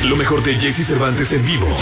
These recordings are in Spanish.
Lo mejor de Jesse Cervantes en vivo.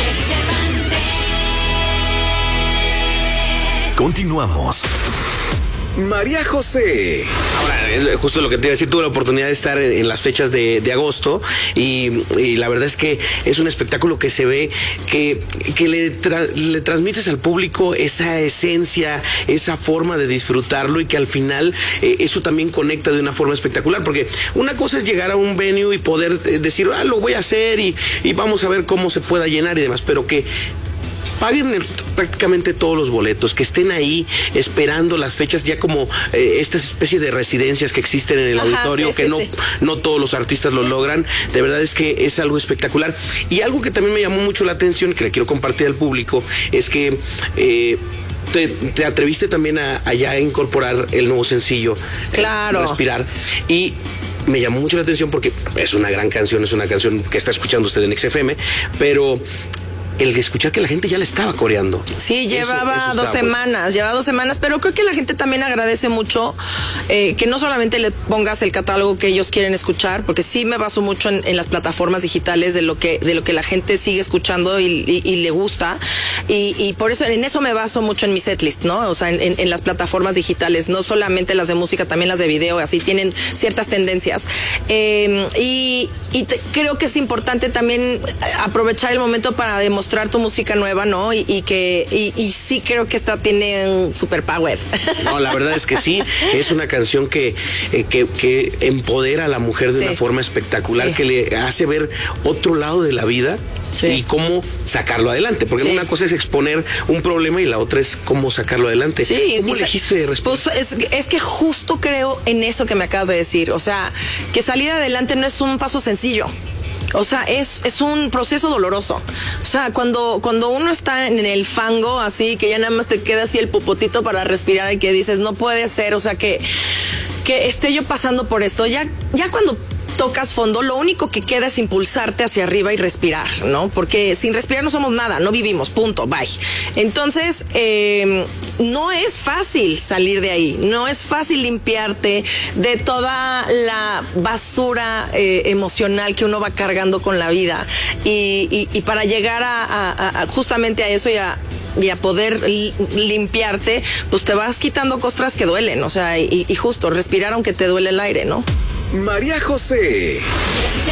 Continuamos. María José. Ahora, es justo lo que te iba a decir, tuve la oportunidad de estar en las fechas de agosto y la verdad es que es un espectáculo que se ve que le transmites al público esa esencia, esa forma de disfrutarlo y que al final eso también conecta de una forma espectacular, porque una cosa es llegar a un venue y poder decir, lo voy a hacer y vamos a ver cómo se pueda llenar y demás, pero que paguen prácticamente todos los boletos, que estén ahí esperando las fechas, ya como estas especies de residencias que existen en el auditorio, que no todos los artistas lo logran. De verdad es que es algo espectacular. Y algo que también me llamó mucho la atención, que le quiero compartir al público, es que te atreviste también a ya incorporar el nuevo sencillo, claro, Respirar, y me llamó mucho la atención porque es una gran canción, es una canción que está escuchando usted en XFM, pero el de escuchar que la gente ya la estaba coreando. Sí, llevaba dos semanas, pero creo que la gente también agradece mucho que no solamente le pongas el catálogo que ellos quieren escuchar, porque sí me baso mucho en las plataformas digitales de lo que la gente sigue escuchando y le gusta, y por eso en eso me baso mucho en mi setlist, ¿no? O sea, en las plataformas digitales, no solamente las de música, también las de video, así tienen ciertas tendencias. Creo que es importante también aprovechar el momento para demostrar tu música nueva, ¿no? Y sí creo que esta tiene un superpower. No, la verdad es que sí, es una canción que empodera a la mujer de una forma espectacular, que le hace ver otro lado de la vida. Sí. Y cómo sacarlo adelante, porque una cosa es exponer un problema y la otra es cómo sacarlo adelante. Sí, ¿Cómo elegiste responder? Pues es que justo creo en eso que me acabas de decir, o sea, que salir adelante no es un paso sencillo. O sea, es un proceso doloroso. O sea, cuando uno está en el fango, así, que ya nada más te queda así el popotito para respirar y que dices, no puede ser, o sea, que esté yo pasando por esto, ya cuando tocas fondo, lo único que queda es impulsarte hacia arriba y respirar, ¿no? Porque sin respirar no somos nada, no vivimos, punto, bye. Entonces, no es fácil salir de ahí, no es fácil limpiarte de toda la basura emocional que uno va cargando con la vida y para llegar a justamente a eso y a poder limpiarte, pues te vas quitando costras que duelen, o sea, y justo respirar aunque te duele el aire, ¿no? María José.